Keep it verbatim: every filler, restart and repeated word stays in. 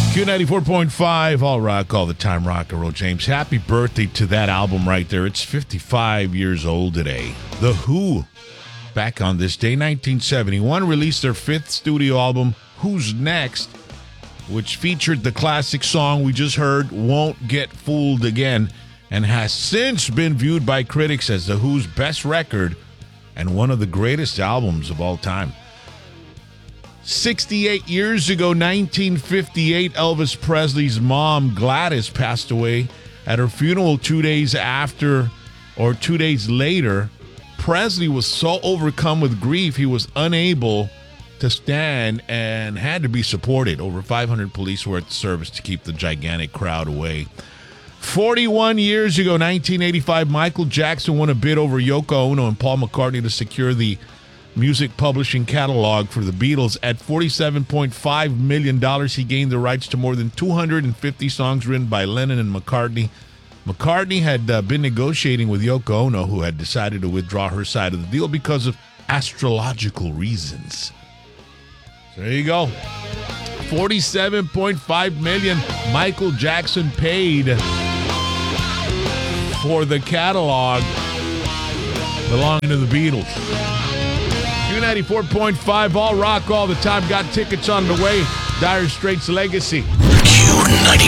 Q ninety-four point five, all rock, all the time, rock and roll. James, happy birthday to that album right there. It's fifty-five years old today. The Who, back on this day, nineteen seventy-one, released their fifth studio album, Who's Next, which featured the classic song we just heard, Won't Get Fooled Again, and has since been viewed by critics as The Who's best record and one of the greatest albums of all time. sixty-eight years ago, nineteen fifty-eight, Elvis Presley's mom, Gladys, passed away. At her funeral two days after, or two days later, Presley was so overcome with grief, he was unable to stand and had to be supported. Over five hundred police were at the service to keep the gigantic crowd away. forty-one years ago, nineteen eighty-five, Michael Jackson won a bid over Yoko Ono and Paul McCartney to secure the music publishing catalog for the Beatles. At forty-seven point five million dollars, he gained the rights to more than two hundred fifty songs written by Lennon and McCartney. McCartney had uh, been negotiating with Yoko Ono, who had decided to withdraw her side of the deal because of astrological reasons. So there you go. forty-seven point five million dollars Michael Jackson paid for the catalog belonging to the Beatles. Q ninety-four point five, all rock all the time. Got tickets on the way. Dire Straits Legacy. Q ninety-four.